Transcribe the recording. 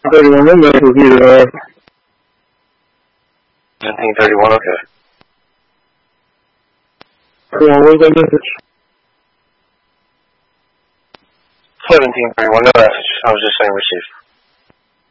31, no message either. 1731, okay. Come on, where's that message? 1731, no message. I was just saying receive.